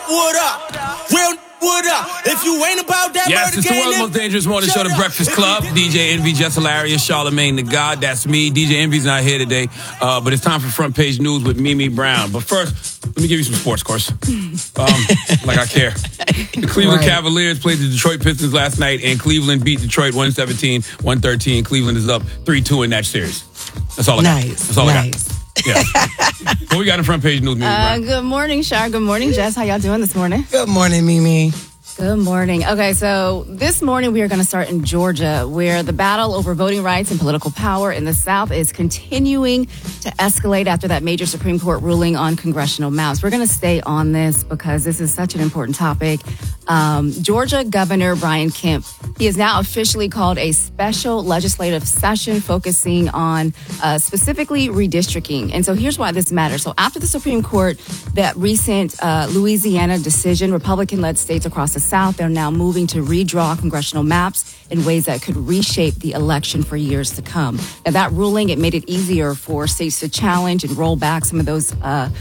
what up? Real what up? If you ain't about that yes, it's the world's most dangerous morning show, The Breakfast Club. DJ Envy, Just Hilarious, Charlamagne the God. That's me. DJ Envy's not here today, but it's time for Front Page News with Mimi Brown. But first, let me give you some sports, course. Like I care. The Cleveland Cavaliers played the Detroit Pistons last night, and Cleveland beat Detroit 117-113. Cleveland is up 3-2 in that series. That's all I got. That's all I got. Yeah. What we got in Front Page News, Mimi Brown? Good morning, Shar. Good morning, Jess. How y'all doing this morning? Good morning, Mimi. Good morning. Okay, so this morning we are going to start in Georgia, where the battle over voting rights and political power in the South is continuing to escalate after that major Supreme Court ruling on congressional maps. We're going to stay on this because this is such an important topic. Georgia Governor Brian Kemp, he has now officially called a special legislative session focusing on specifically redistricting. And so here's why this matters. So after the Supreme Court, that recent Louisiana decision, Republican-led states across the South, they're now moving to redraw congressional maps in ways that could reshape the election for years to come. Now, that ruling, it made it easier for states to challenge and roll back some of those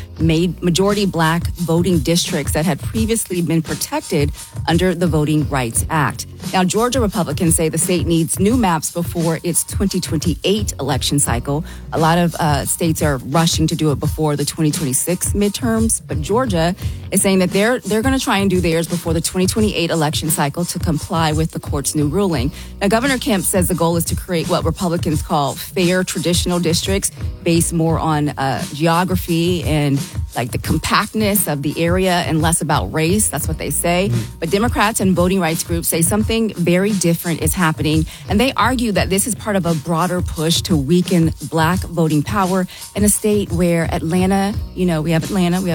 majority black voting districts that had previously been protected under the Voting Rights Act. Now, Georgia Republicans say the state needs new maps before its 2028 election cycle. A lot of states are rushing to do it before the 2026 midterms, but Georgia is saying that they're going to try and do theirs before the 2028 election cycle to comply with the court's new ruling. Now, Governor Kemp says the goal is to create what Republicans call fair traditional districts based more on geography and like the compactness of the area and less about race. That's what they say. But Democrats and voting rights groups say something very different is happening. And they argue that this is part of a broader push to weaken black voting power in a state where Atlanta, we have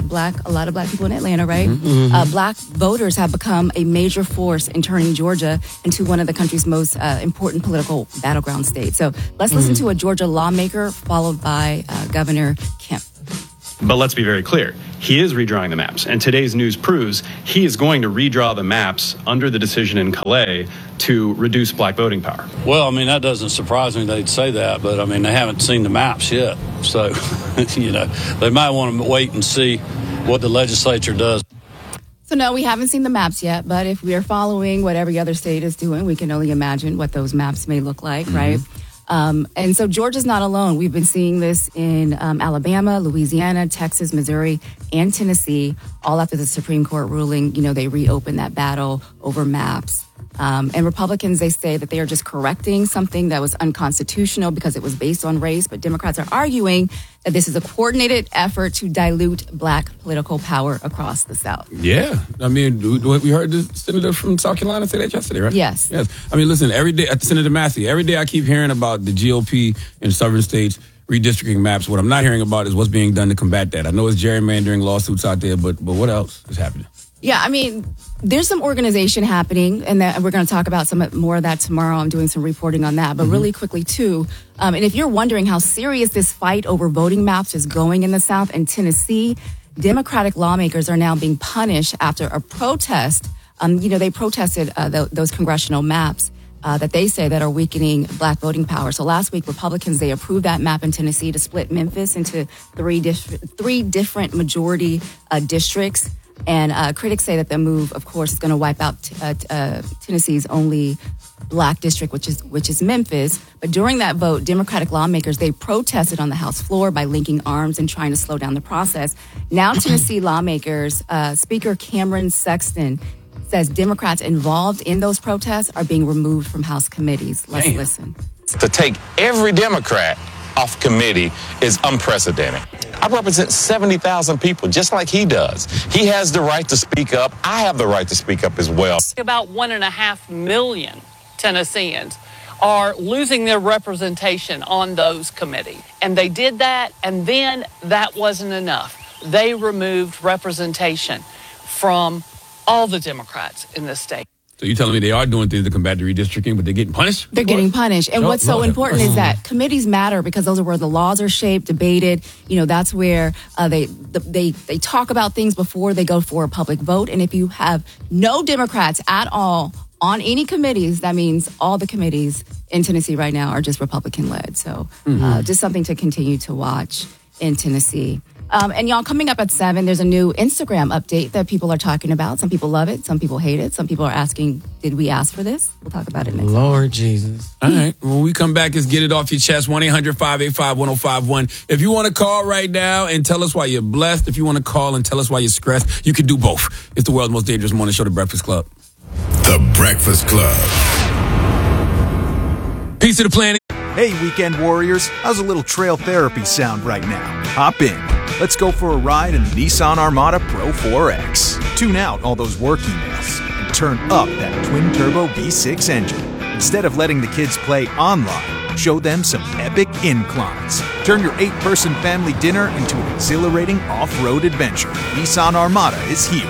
a lot of black people in Atlanta, right? Black voters have become a major force in turning Georgia into one of the country's most important political battleground states. So let's listen to a Georgia lawmaker followed by Governor Kemp. But let's be very clear. He is redrawing the maps. And today's news proves he is going to redraw the maps under the decision in Calais to reduce black voting power. Well, I mean, that doesn't surprise me they'd say that. But, I mean, they haven't seen the maps yet. So, they might want to wait and see what the legislature does. So, no, we haven't seen the maps yet. But if we are following what every other state is doing, we can only imagine what those maps may look like, right? And so Georgia's not alone. We've been seeing this in Alabama, Louisiana, Texas, Missouri, and Tennessee, all after the Supreme Court ruling. They reopened that battle over maps. And Republicans, they say that they are just correcting something that was unconstitutional because it was based on race. But Democrats are arguing that this is a coordinated effort to dilute black political power across the South. Yeah. I mean, we heard the senator from South Carolina say that yesterday, right? Yes. I mean, listen, every day, Senator Massey, every day I keep hearing about the GOP in southern states redistricting maps. What I'm not hearing about is what's being done to combat that. I know it's gerrymandering lawsuits out there, but what else is happening? Yeah, I mean, there's some organization happening, and we're going to talk about some more of that tomorrow. I'm doing some reporting on that. But really quickly, too, and if you're wondering how serious this fight over voting maps is going in the South and Tennessee, Democratic lawmakers are now being punished after a protest. They protested those congressional maps that they say that are weakening black voting power. So last week, Republicans, they approved that map in Tennessee to split Memphis into three different majority districts. And critics say that the move, of course, is going to wipe out Tennessee's only black district, which is Memphis. But during that vote, Democratic lawmakers, they protested on the House floor by linking arms and trying to slow down the process. Now Tennessee lawmakers, Speaker Cameron Sexton, says Democrats involved in those protests are being removed from House committees. Let's listen. To take every Democrat off committee is unprecedented. I represent 70,000 people, just like he does. He has the right to speak up. I have the right to speak up as well. About 1.5 million Tennesseans are losing their representation on those committees. And they did that, and then that wasn't enough. They removed representation from all the Democrats in this state. So you're telling me they are doing things to combat the redistricting, but they're getting punished? They're getting punished. And what's so important is that committees matter because those are where the laws are shaped, debated. That's where they talk about things before they go for a public vote. And if you have no Democrats at all on any committees, that means all the committees in Tennessee right now are just Republican-led. So just something to continue to watch in Tennessee. And y'all, coming up at 7, there's a new Instagram update that people are talking about. Some people love it. Some people hate it. Some people are asking, did we ask for this? We'll talk about it next. Lord Jesus. All right. When we come back, let's get it off your chest. 1-800-585-1051. If you want to call right now and tell us why you're blessed, if you want to call and tell us why you're stressed, you can do both. It's the world's most dangerous morning show, The Breakfast Club. The Breakfast Club. Peace to the planet. Hey, weekend warriors. How's a little trail therapy sound right now? Hop in. Let's go for a ride in the Nissan Armada Pro 4X. Tune out all those work emails and turn up that twin-turbo V6 engine. Instead of letting the kids play online, show them some epic inclines. Turn your 8-person family dinner into an exhilarating off-road adventure. Nissan Armada is here.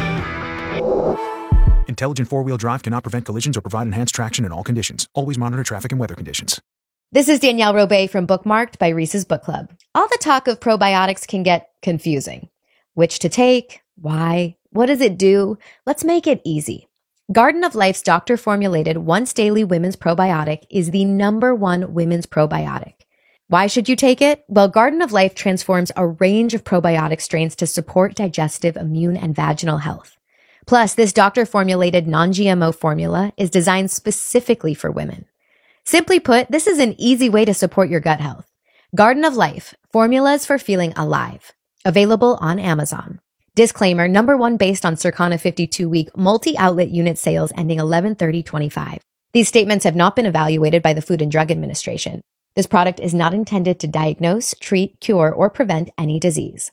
Intelligent four-wheel drive cannot prevent collisions or provide enhanced traction in all conditions. Always monitor traffic and weather conditions. This is Danielle Robay from Bookmarked by Reese's Book Club. All the talk of probiotics can get confusing. Which to take? Why? What does it do? Let's make it easy. Garden of Life's doctor-formulated once-daily women's probiotic is the #1 women's probiotic. Why should you take it? Well, Garden of Life transforms a range of probiotic strains to support digestive, immune, and vaginal health. Plus, this doctor-formulated non-GMO formula is designed specifically for women. Simply put, this is an easy way to support your gut health. Garden of Life, formulas for feeling alive. Available on Amazon. Disclaimer, #1 based on Circana 52-week multi-outlet unit sales ending 11/30/25. These statements have not been evaluated by the Food and Drug Administration. This product is not intended to diagnose, treat, cure, or prevent any disease.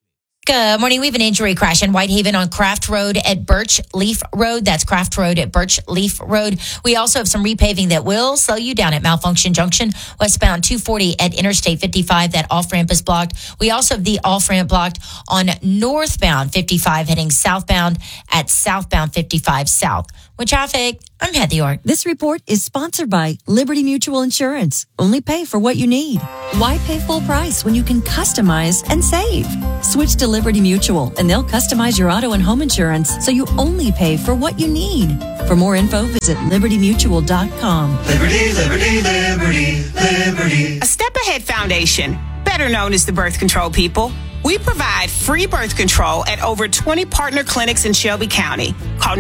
Good morning. We have an injury crash in Whitehaven on Craft Road at Birch Leaf Road. That's Craft Road at Birch Leaf Road. We also have some repaving that will slow you down at Malfunction Junction, westbound 240 at Interstate 55. That off-ramp is blocked. We also have the off-ramp blocked on northbound 55 heading southbound at southbound 55 south. With traffic, I'm Heather York. This report is sponsored by Liberty Mutual Insurance. Only pay for what you need. Why pay full price when you can customize and save? Switch to Liberty Mutual and they'll customize your auto and home insurance so you only pay for what you need. For more info, visit libertymutual.com. Liberty, liberty, liberty, liberty. A Step Ahead Foundation, better known as the Birth Control People. We provide free birth control at over 20 partner clinics in Shelby County. Call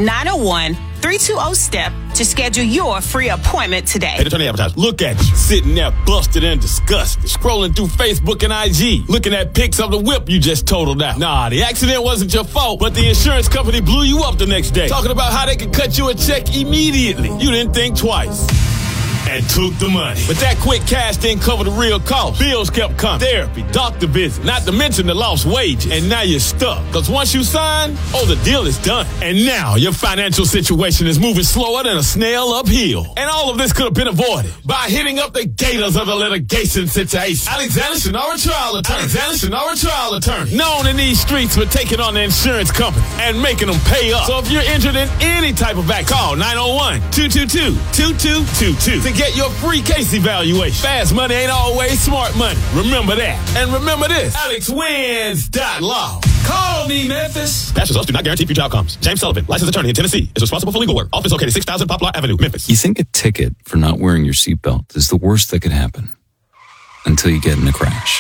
901-320-STEP to schedule your free appointment today. Hey, turn the advertisement. Look at you, sitting there busted and disgusted, scrolling through Facebook and IG, looking at pics of the whip you just totaled out. Nah, the accident wasn't your fault, but the insurance company blew you up the next day, talking about how they could cut you a check immediately. You didn't think twice. And took the money. But that quick cash didn't cover the real cost. Bills kept coming. Therapy, doctor visit, not to mention the lost wages. And now you're stuck. Because once you sign, the deal is done. And now your financial situation is moving slower than a snail uphill. And all of this could have been avoided by hitting up the gators of the litigation situation. Alexander Shinara Trial Attorney. Known in these streets for taking on the insurance company and making them pay up. So if you're injured in any type of act, call 901-222-2222 to get your free case evaluation. Fast money ain't always smart money. Remember that. And remember this. AlexWins.law. Call me, Memphis. Past results do not guarantee future outcomes. James Sullivan, licensed attorney in Tennessee, is responsible for legal work. Office located 6000 Poplar Avenue, Memphis. You think a ticket for not wearing your seatbelt is the worst that could happen until you get in a crash.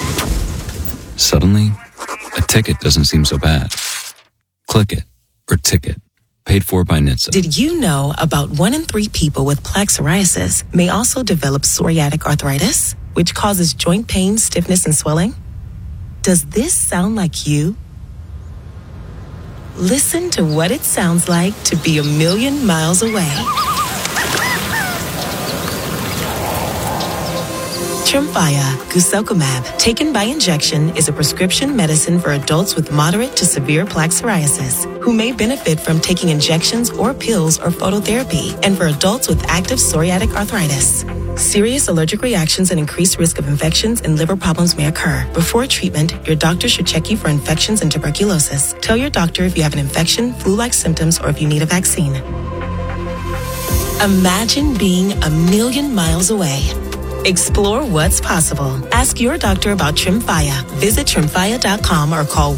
Suddenly, a ticket doesn't seem so bad. Click it or ticket. Paid for by NHTSA. Did you know about 1 in 3 people with plaque psoriasis may also develop psoriatic arthritis, which causes joint pain, stiffness, and swelling? Does this sound like you? Listen to what it sounds like to be a million miles away. Tremfya, guselkumab, taken by injection, is a prescription medicine for adults with moderate to severe plaque psoriasis who may benefit from taking injections or pills or phototherapy, and for adults with active psoriatic arthritis. Serious allergic reactions and increased risk of infections and liver problems may occur. Before treatment, your doctor should check you for infections and tuberculosis. Tell your doctor if you have an infection, flu-like symptoms, or if you need a vaccine. Imagine being a million miles away. Explore what's possible. Ask your doctor about Tremfya. Visit Tremfya.com or call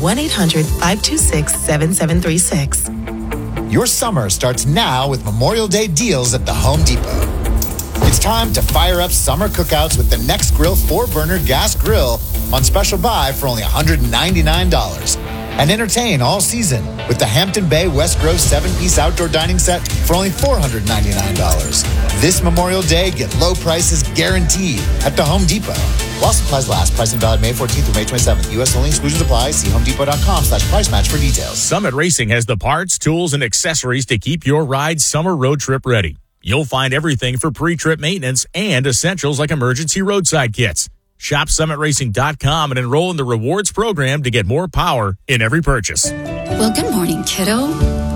1-800-526-7736. Your summer starts now with Memorial Day deals at the Home Depot. Get It's time to fire up summer cookouts with the Next Grill 4-burner gas grill on special buy for only $199. And entertain all season with the Hampton Bay West Grove 7-piece outdoor dining set for only $499. This Memorial Day, get low prices guaranteed at the Home Depot. While supplies last, pricing valid May 14th through May 27th. U.S. only, exclusions apply. See homedepot.com/price match for details. Summit Racing has the parts, tools, and accessories to keep your ride summer road trip ready. You'll find everything for pre-trip maintenance and essentials like emergency roadside kits. Shop summitracing.com and enroll in the rewards program to get more power in every purchase. Well, good morning, kiddo.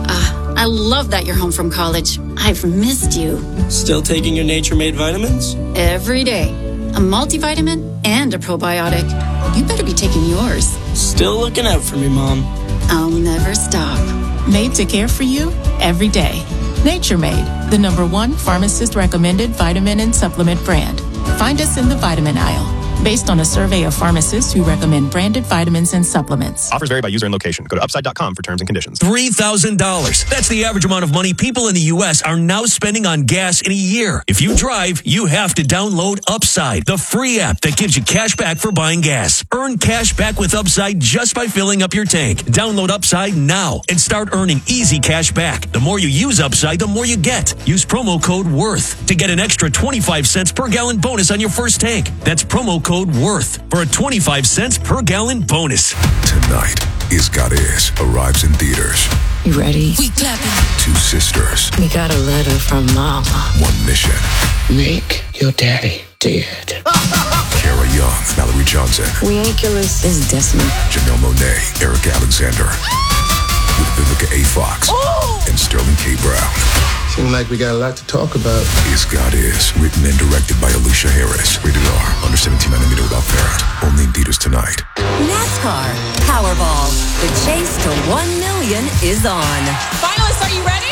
I love that you're home from college. I've missed you. Still taking your Nature Made vitamins? Every day. A multivitamin and a probiotic. You better be taking yours. Still looking out for me, Mom. I'll never stop. Made to care for you every day. Nature Made, the #1 pharmacist recommended vitamin and supplement brand. Find us in the vitamin aisle. Based on a survey of pharmacists who recommend branded vitamins and supplements. Offers vary by user and location. Go to upside.com for terms and conditions. $3,000. That's the average amount of money people in the U.S. are now spending on gas in a year. If you drive, you have to download Upside, the free app that gives you cash back for buying gas. Earn cash back with Upside just by filling up your tank. Download Upside now and start earning easy cash back. The more you use Upside, the more you get. Use promo code WORTH to get an extra 25 cents per gallon bonus on your first tank. That's promo code WORTH for a 25 cents per gallon bonus. Tonight, Is God Is arrives in theaters. You ready? We clapping. Two sisters. We got a letter from Mama. One mission. Make your daddy dead. Kara Young, Mallory Johnson. We ain't killers. This is Desmond. Janelle Monáe, Eric Alexander. With Vivica A. Fox. And Sterling K. Brown. Seems like we got a lot to talk about. Is God Is, written and directed by Alicia Harris. Rated R, under 17 millimeter without parent. Only in theaters tonight. NASCAR Powerball. The chase to 1 million is on. Finalists, are you ready?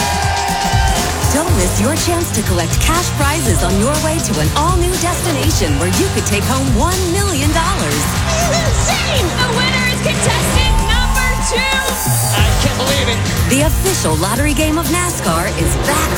Don't miss your chance to collect cash prizes on your way to an all-new destination where you could take home $1 million. This is insane! The winner is contestant number 2. I can't believe it. The official lottery game of NASCAR is back